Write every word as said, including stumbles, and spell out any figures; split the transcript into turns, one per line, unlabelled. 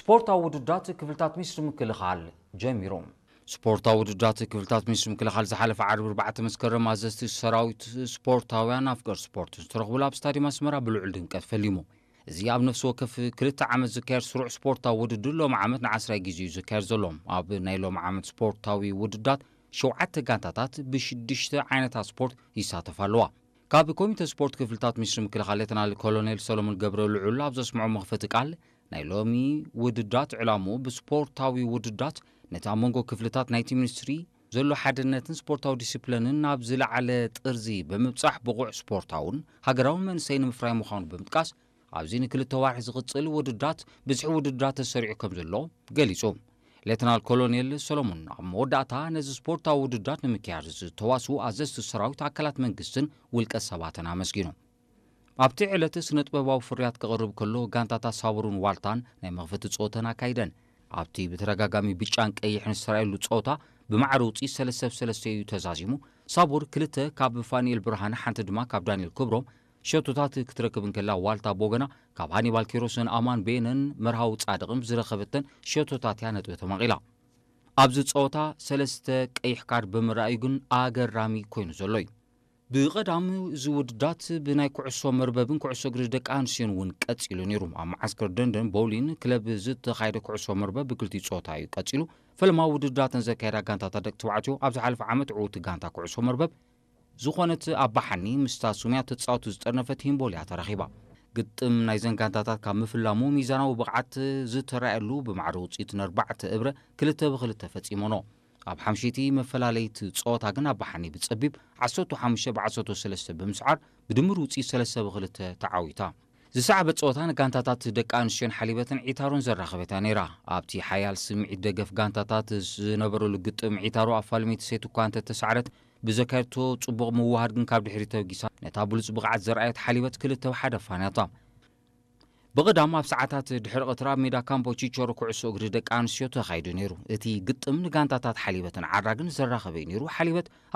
سبورتاዊ ውድዳት ክፍልታት ሚኒስትሪ ምክልኻል ጀሚሮም ስፖርታዊ ውድዳት ክፍልታት ሚኒስትሪ ምክልኻል ዝሓለፈ ዓርቢ ኣርባዕተ መስከረም ኣዘዝቲ ሰራዊት ስፖርታውያን ኣፍቀር ስፖርት ዝተረኽቡሉ ኣብ ስታድየም ኣስመራ ብልዑል ድምቀት ፈሊሙ እዚ ኣብ ነፍሲ ወከፍ ክልተ ዓመት ዝካየድ ስሩዕ ስፖርታዊ ውድድር ሎሚ ዓመት ንዓስራይ ግዜ እዩ ዝካየድ ዘሎ ኣብ ናይ ሎሚ ዓመት ስፖርታዊ ውድዳት ሸውዓተ ጋንታታት ብሽዱሽተ ዓይነታት ስፖርት ይሳተፋ ኣለዋ ካብ ኮሚቴ ስፖርት ክፍልታት ሚኒስትሪ ምክልኻል ሌተናል ኮሎኔል ሰሎሞን ገብረ ልዑል ኣብ ዘስምዑ መኽፈቲ ቃል ናይ ሎሚ ውድዳት ዕላሙ ብስፖርታዊ ውድዳት ነታ መንጎ ክፍልታት ናይቲ ሚኒስትሪ ዘሎ ሓድነትን ስፖርታዊ ዲሲፕሊንን ናብ ዝለዓለ ጥርዚ ብምብጻሕ ብቑዕ ስፖርታውን ሃገራውን መንሰይ ንምፍራይ ምዃኑ ብምጥቃስ ኣብዚ ንክልተ ዋርሒ ዝቕጽል ውድዳት ብዝሒ ውድዳት ተሰሪዑ ከም ዘሎ ገሊጹ ሌተናል ኮሎኔል ሰሎሞን ኣብ መወዳእታ ነዚ ስፖርታዊ ውድዳት ንምክያድ ዝተዋስኡ ኣዘዝቲ ሰራዊት ኣካላት መንግስትን ውልቀ ሰባትን ኣመስጊኑ ኣብቲ ዕለት ስነ ጥበባዊ ፍርያት ክቐርብ ከሎ ጋንታታት ሳቡርን ዋልታን ናይ መኽፈቲ ፆተን ኣካይደን ኣብቲ ብተረጋጋሚ ብጫን ቀይሕን ዝተራእየሉ ፆታ ብማዕረ ውፅኢት ሰለስተ ብሰለስተ እዩ ተዛዚሙ ሳቡር ክልተ ካብ ፋኒኤል ብርሃነ ሓንቲ ድማ ካብ ዳንኤል ክብሮም ሸቶታት ክትረክብን ከላ ዋልታ ቦገና ካብ ሃኒባል ኪሮስን ኣማን ቤነን መርሃዊ ጻድቕን ዝረኸበተን ሸቶታት ያ ነጥቢ ተማቒላ ኣብዚ ፆታ ሰለስተ ቀይሕ ካርድ ብምርኣዩ ግን ኣገራሚ ኮይኑ ዘሎ እዩ ብቐዳሚ እዚ ውድዳት ብናይ ኩዕሶ መርበብን ኩዕሶ እግሪ ደቂ ኣንስትዮን እውን ቀፂሉ ነይሩ ኣብ መዓስከር ደንደን ቦውሊን ክለብ ዝተኻየደ ኩዕሶ መርበብ ብክልቲኡ ፆታ እዩ ቀፂሉ ፈለማዊ ውድዳትን ዘካየዳ ጋንታታት ደቂ ተባዕትዮ ኣብ ዝሓለፈ ዓመት ዕዉት ጋንታ ኩዕሶ መርበብ ዝኾነት ኣባሓኒ ምስታ ሱምያ ተፃወቱ ዝጠርነፈት ሂምቦልያ ተራኺባ ግጥም ናይ ዘን ጋንታታት ካብ ምፍላሙ ሚዛናዊ ብቕዓት ዝተራእየሉ ብማዕረ ውፅኢት ንኣርባዕተ እብረ ክልተ ብክልተ ፈፂሞኖ ኣብ ሓምሽቲ መፈላለይቲ ፆታ ግን ኣባሓኒ ብፀቢብ ዓሰርተ ሓሙሽተ ብዓሰርተ ሰለስተ ብምስዓር ብድምር ውፅኢት ሰለስተ ብክልተ ተዓዊታ ዝሰዓበ ፆታ ንጋንታታት ደቂ ኣንስትዮን ሓሊበትን ዒታሮን ዘራኸበታ ነይራ ኣብቲ ሓያል ስምዒት ደገፍ ጋንታታት ዝነበረሉ ግጥም ዒታሮ ኣፋልሜቲ ሴት እኳ እንተተሰዓረት ብዘካየድቶ ፅቡቕ ምውሃድ ግን ካብ ድሕሪ ተበጊሳ ነታ ብሉፅ ብቕዓት ዘርኣየት ሓሊበት ክልተ ብሓደ ፋንያታ ብቐዳም ኣብ ሰዓታት ድሕሪ ቀትራ ሜዳ ካምፖ ቺቾሮ ኩዕሶ እግሪ ደቂ ኣንስትዮ ተኻይዱ ነይሩ እቲ ግጥም ንጋንታታት ሓሊበትን ዓራግን ዘራኸበ ነይሩ ሓሊበት